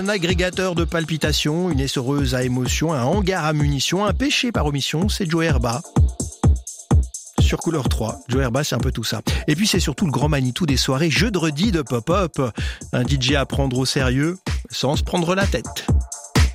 Un agrégateur de palpitations, une essoreuse à émotions, un hangar à munitions, un péché par omission, c'est Joe Herba. Sur Couleur 3, Joe Herba, c'est un peu tout ça. Et puis c'est surtout le grand Manitou des soirées jeudi de pop-up. Un DJ à prendre au sérieux sans se prendre la tête.